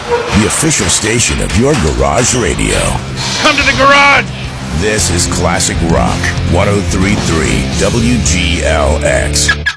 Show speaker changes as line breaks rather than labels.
the official station of your garage radio.
Come to the garage!
This is Classic Rock 103.3 WGLX.